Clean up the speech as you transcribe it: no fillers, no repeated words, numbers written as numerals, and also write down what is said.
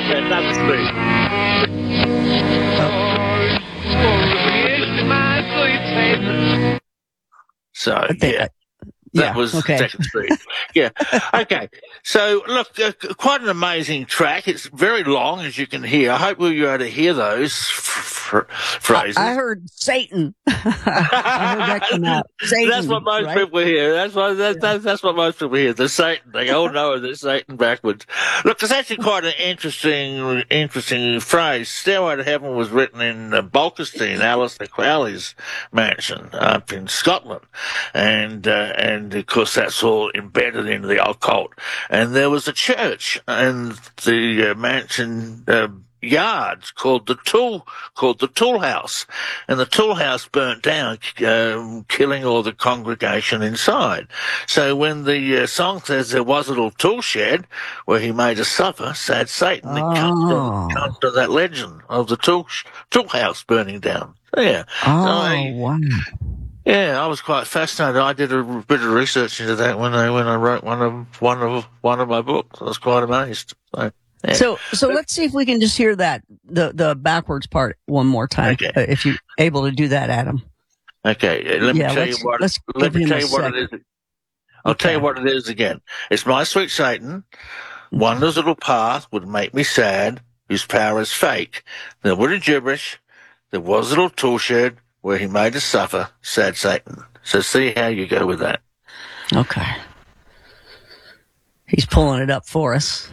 Okay, that's me. So, I think, yeah. yeah, That was okay. Second Street. Yeah. Okay. So, look, quite an amazing track. It's very long, as you can hear. I hope we were able to hear those phrases. I heard Satan. I heard that come out. Satan, That's what most right? people hear. That's what most people hear. The Satan. They all know the Satan backwards. Look, it's actually quite an interesting phrase. Stairway to Heaven was written in Balkestein, Alistair Crowley's mansion up in Scotland, and of course that's all embedded into the occult. And there was a church in the mansion yards called the Tool House, and the Tool House burnt down, killing all the congregation inside. So when the song says there was a little tool shed where he made us suffer, sad Satan, it comes to that legend of the tool house burning down. Yeah. Oh, wow. Yeah, I was quite fascinated. I did a bit of research into that when I wrote one of my books. I was quite amazed. So, yeah. So let's see if we can just hear that the backwards part one more time. Okay. If you're able to do that, Adam. Okay. Let me tell you what it is. I'll tell you what it is again. It's my sweet Satan. Wonders little path would make me sad, whose power is fake. There was a gibberish. There was a little tool shed where he made us suffer, sad Satan. So see how you go with that. Okay. He's pulling it up for us.